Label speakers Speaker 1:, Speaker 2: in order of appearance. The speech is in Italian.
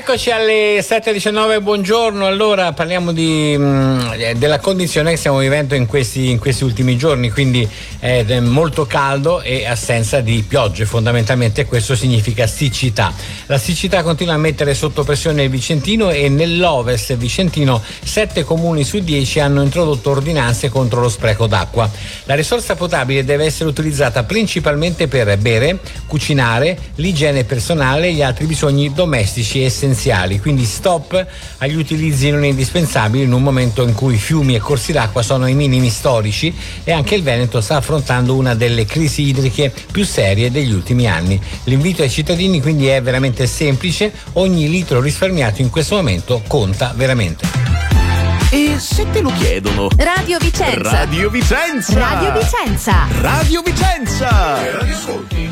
Speaker 1: Eccoci alle 7:19, buongiorno. Allora parliamo della condizione che stiamo vivendo in questi ultimi giorni, quindi molto caldo e assenza di piogge. Fondamentalmente questo significa siccità. La siccità continua a mettere sotto pressione il Vicentino e nell'Ovest vicentino 7 comuni su 10 hanno introdotto ordinanze contro lo spreco d'acqua. La risorsa potabile deve essere utilizzata principalmente per bere, cucinare, l'igiene personale e gli altri bisogni domestici essenziali, quindi stop agli utilizzi non indispensabili in un momento in cui fiumi e corsi d'acqua sono ai minimi storici e anche il Veneto sta affrontando una delle crisi idriche più serie degli ultimi anni. L'invito ai cittadini quindi è veramente semplice, ogni litro risparmiato in questo momento conta veramente.
Speaker 2: E se te lo chiedono?
Speaker 3: Radio Vicenza.
Speaker 2: Radio Vicenza.
Speaker 3: Radio Vicenza.
Speaker 2: Radio Vicenza. Che radio ascolti?